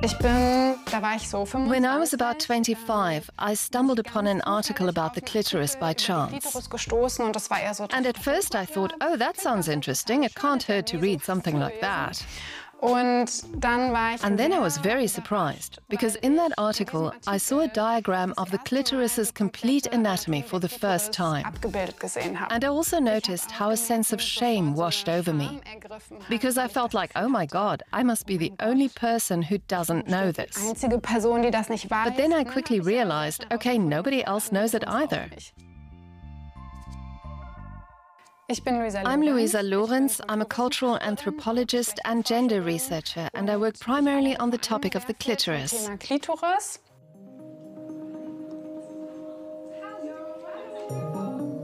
When I was about 25, I stumbled upon an article about the clitoris by chance. And at first I thought, oh, that sounds interesting. It can't hurt to read something like that. And then I was very surprised, because in that article I saw a diagram of the clitoris's complete anatomy for the first time. And I also noticed how a sense of shame washed over me, because I felt like, oh my God, I must be the only person who doesn't know this. But then I quickly realized, okay, nobody else knows it either. I'm Luisa Lorenz. I'm a cultural anthropologist and gender researcher, and I work primarily on the topic of the clitoris.